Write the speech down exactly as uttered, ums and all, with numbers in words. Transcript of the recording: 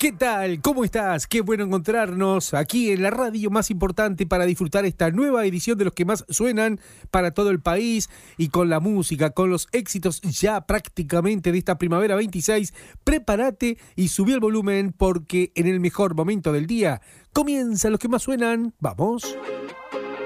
¿Qué tal? ¿Cómo estás? Qué bueno encontrarnos aquí en la radio más importante para disfrutar esta nueva edición de los que más suenan para todo el país y con la música, con los éxitos ya prácticamente de esta primavera veintiséis. Prepárate y subí el volumen porque en el mejor momento del día comienzan los que más suenan. ¡Vamos!